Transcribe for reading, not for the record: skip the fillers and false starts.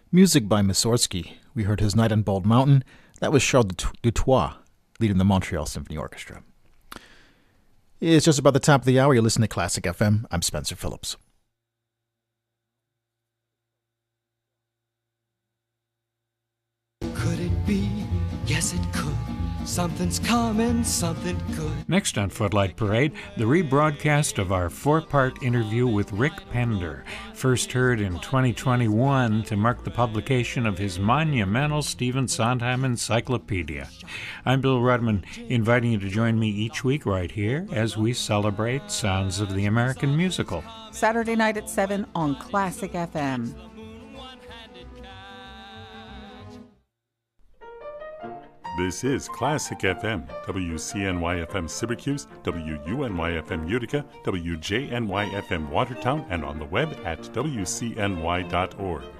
Music by Mussorgsky. We heard his Night on Bald Mountain. That was Charles Dutoit, leading the Montreal Symphony Orchestra. It's just about the top of the hour. You're listening to Classic FM. I'm Spencer Phillips. Could it be? Yes, it could. Something's coming, something good. Next on Footlight Parade, the rebroadcast of our four-part interview with Rick Pender, first heard in 2021 to mark the publication of his monumental Stephen Sondheim Encyclopedia. I'm Bill Rudman, inviting you to join me each week right here as we celebrate Sounds of the American Musical. Saturday night at 7 on Classic FM. This is Classic FM, WCNY-FM Syracuse, WUNY-FM Utica, WJNY-FM Watertown, and on the web at WCNY.org.